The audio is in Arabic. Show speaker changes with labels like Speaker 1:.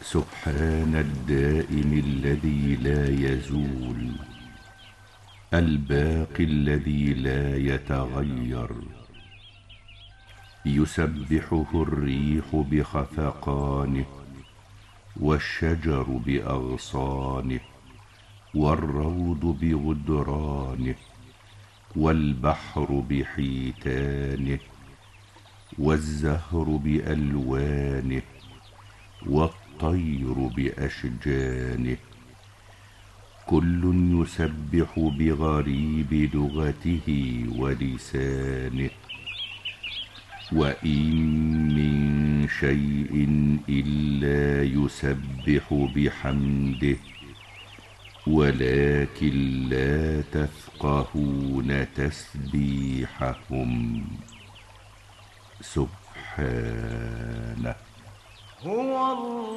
Speaker 1: سبحان الدائم الذي لا يزول، الباقي الذي لا يتغير. يسبحه الريح بخفقانه، والشجر بأغصانه، والروض بغدرانه، والبحر بحيتانه، والزهر بألوانه، والطير بأشجانه. كل يسبح بغريب لغته ولسانه. وإن من شيء إلا يسبح بحمده، ولكن لا تفقهون تسبيحهم. سبحانه.
Speaker 2: هو الله